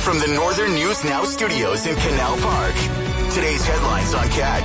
From the Northern News Now studios in Canal Park, today's headlines on CAT.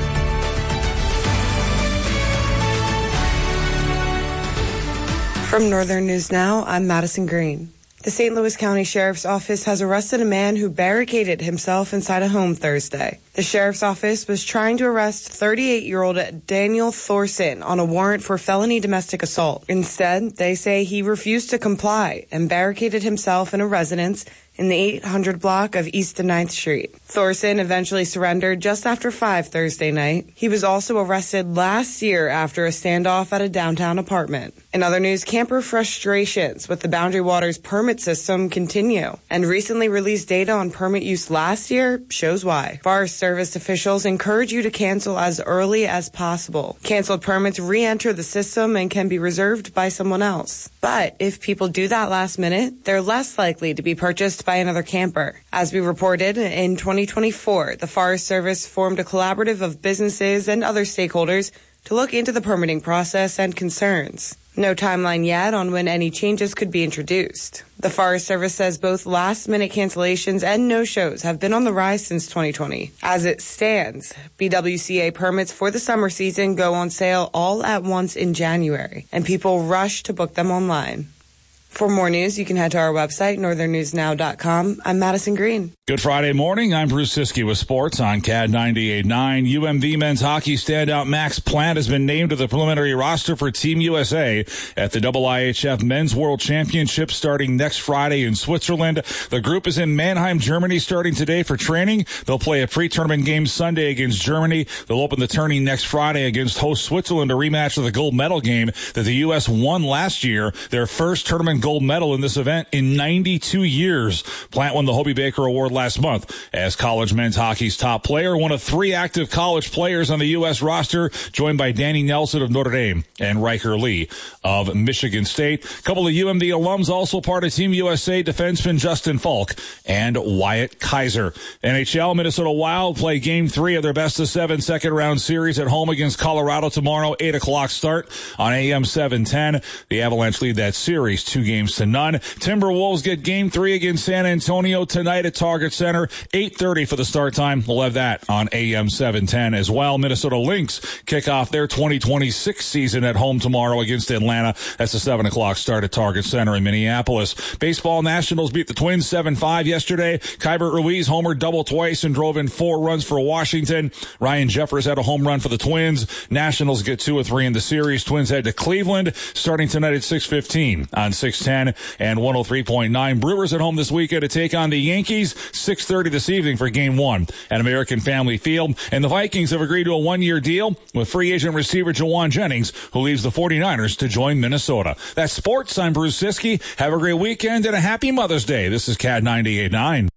From Northern News Now, I'm Madison Green. The St. Louis County Sheriff's Office has arrested a man who barricaded himself inside a home Thursday. The Sheriff's Office was trying to arrest 38-year-old Daniel Thorson on a warrant for felony domestic assault. Instead, they say he refused to comply and barricaded himself in a residence in the 800 block of East 9th Street. Thorson eventually surrendered just after 5 Thursday night. He was also arrested last year after a standoff at a downtown apartment. In other news, camper frustrations with the Boundary Waters permit system continue, and recently released data on permit use last year shows why. Forest Service officials encourage you to cancel as early as possible. Canceled permits re-enter the system and can be reserved by someone else. But if people do that last minute, they're less likely to be purchased by another camper. As we reported, in 2024, the Forest Service formed a collaborative of businesses and other stakeholders to look into the permitting process and concerns. No timeline yet on when any changes could be introduced. The Forest Service says both last-minute cancellations and no-shows have been on the rise since 2020. As it stands, BWCA permits for the summer season go on sale all at once in January, and people rush to book them online. For more news, you can head to our website, northernnewsnow.com. I'm Madison Green. Good Friday morning. I'm Bruce Siskey with sports on CAD 98.9. UMD men's hockey standout Max Plant has been named to the preliminary roster for Team USA at the IIHF Men's World Championship starting next Friday in Switzerland. The group is in Mannheim, Germany starting today for training. They'll play a pre-tournament game Sunday against Germany. They'll open the tourney next Friday against host Switzerland, a rematch of the gold medal game that the U.S. won last year, their first tournament gold medal in this event in 92 years. Plant won the Hobey Baker Award last month as college men's hockey's top player, one of 3 active college players on the U.S. roster, joined by Danny Nelson of Notre Dame and Riker Lee of Michigan State. A couple of UMD alums also part of Team USA, defenseman Justin Falk and Wyatt Kaiser. NHL, Minnesota Wild play Game 3 of their best-of-7 second-round series at home against Colorado tomorrow, 8 o'clock start on AM 710. The Avalanche lead that series 2-0 to none. Timberwolves get Game 3 against San Antonio tonight at Target Center, 8:30 for the start time. We'll have that on AM 710 as well. Minnesota Lynx kick off their 2026 season at home tomorrow against Atlanta. That's a 7 o'clock start at Target Center in Minneapolis. Baseball Nationals beat the Twins 7-5 yesterday. Kyber Ruiz homered double twice and drove in 4 runs for Washington. Ryan Jeffers had a home run for the Twins. Nationals get 2 of 3 in the series. Twins head to Cleveland starting tonight at 6:15 on 610 and 103.9. Brewers at home this weekend to take on the Yankees, 6:30 this evening for Game 1 at American Family Field. And the Vikings have agreed to a 1-year deal with free agent receiver Jawan Jennings, who leaves the 49ers to join Minnesota. That's sports. I'm Bruce Siskey. Have a great weekend and a happy Mother's Day. This is CAD 98.9.